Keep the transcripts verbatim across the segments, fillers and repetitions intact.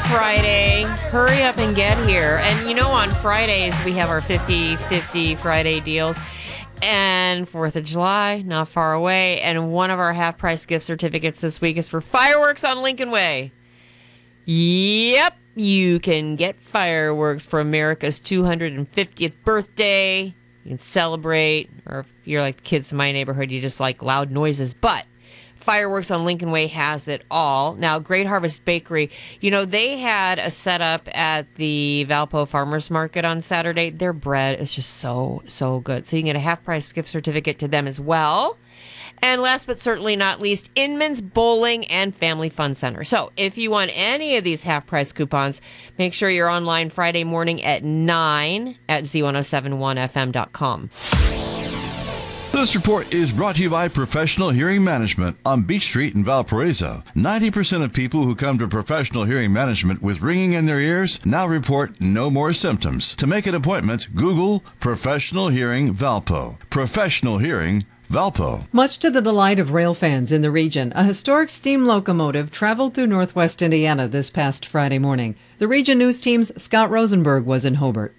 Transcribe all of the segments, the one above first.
Friday. Hurry up and get here. And you know, on Fridays, we have our fifty fifty Friday deals. And fourth of July, not far away. And one of our half-price gift certificates this week is for fireworks on Lincoln Way. Yep, you can get fireworks for America's two hundred fiftieth birthday. You can celebrate, or if you're like the kids in my neighborhood, you just like loud noises. But Fireworks on Lincoln Way has it all. Now, Great Harvest Bakery, you know, they had a setup at the Valpo Farmers Market on Saturday. Their bread is just so, so good. So you can get a half-price gift certificate to them as well. And last but certainly not least, Inman's Bowling and Family Fun Center. So if you want any of these half-price coupons, make sure you're online Friday morning at nine at Z ten seventy-one F M dot com. This report is brought to you by Professional Hearing Management on Beach Street in Valparaiso. ninety percent of people who come to Professional Hearing Management with ringing in their ears now report no more symptoms. To make an appointment, Google Professional Hearing Valpo. Professional Hearing Valpo. Much to the delight of rail fans in the region, a historic steam locomotive traveled through northwest Indiana this past Friday morning. The Region News Team's Scott Rosenberg was in Hobart.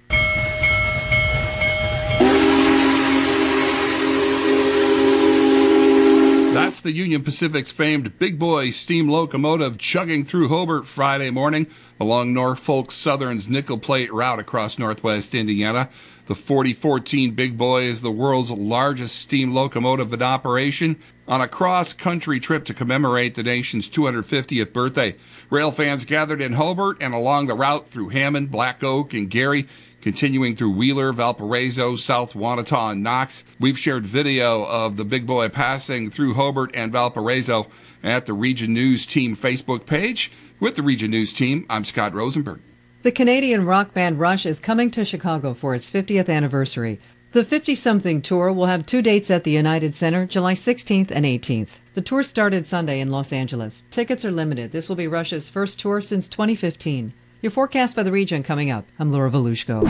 That's the Union Pacific's famed Big Boy steam locomotive chugging through Hobart Friday morning along Norfolk Southern's nickel plate route across northwest Indiana. The forty fourteen Big Boy is the world's largest steam locomotive in operation on a cross-country trip to commemorate the nation's two hundred fiftieth birthday. Rail fans gathered in Hobart and along the route through Hammond, Black Oak, and Gary, continuing through Wheeler, Valparaiso, South Wanata, and Knox. We've shared video of the Big Boy passing through Hobart and Valparaiso at the Region News Team Facebook page. With the Region News Team, I'm Scott Rosenberg. The Canadian rock band Rush is coming to Chicago for its fiftieth anniversary. The fifty-something tour will have two dates at the United Center, July sixteenth and eighteenth. The tour started Sunday in Los Angeles. Tickets are limited. This will be Rush's first tour since twenty fifteen. Your forecast by the region coming up. I'm Laura Volushko.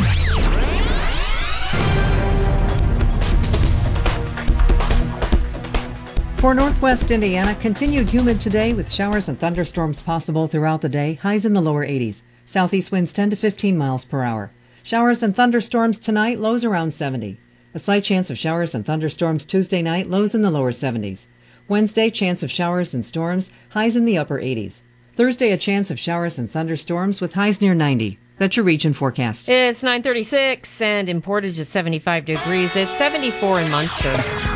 For northwest Indiana, continued humid today with showers and thunderstorms possible throughout the day, highs in the lower eighties. Southeast winds ten to fifteen miles per hour. Showers and thunderstorms tonight, lows around seventy. A slight chance of showers and thunderstorms Tuesday night, lows in the lower seventies. Wednesday, chance of showers and storms, highs in the upper eighties. Thursday, a chance of showers and thunderstorms with highs near ninety. That's your region forecast. It's nine thirty-six and in Portage is seventy-five degrees. It's seventy-four in Munster.